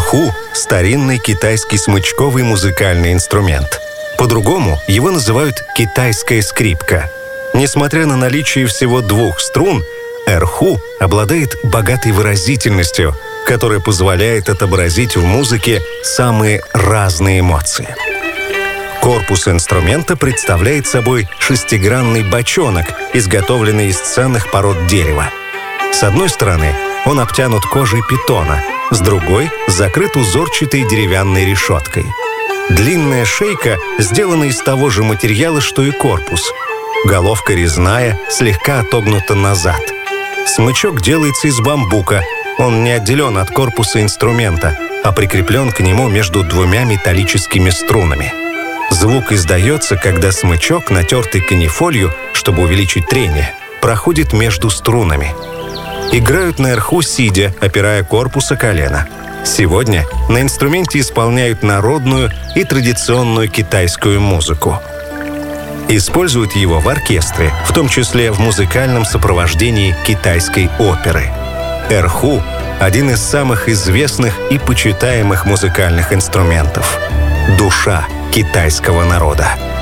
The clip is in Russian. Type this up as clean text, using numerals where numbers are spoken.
Эрху — старинный китайский смычковый музыкальный инструмент. По-другому его называют китайская скрипка. Несмотря на наличие всего 2 струн, эрху обладает богатой выразительностью, которая позволяет отобразить в музыке самые разные эмоции. Корпус инструмента представляет собой шестигранный бочонок, изготовленный из ценных пород дерева. С одной стороны он обтянут кожей питона, с другой закрыт узорчатой деревянной решеткой. Длинная шейка сделана из того же материала, что и корпус. Головка резная, слегка отогнута назад. Смычок делается из бамбука. Он не отделен от корпуса инструмента, а прикреплен к нему между 2 металлическими струнами. Звук издается, когда смычок, натертый канифолью, чтобы увеличить трение, проходит между струнами. Играют на эрху сидя, опирая корпус о колено. Сегодня на инструменте исполняют народную и традиционную китайскую музыку. Используют его в оркестре, в том числе в музыкальном сопровождении китайской оперы. Эрху — один из самых известных и почитаемых музыкальных инструментов. Душа китайского народа.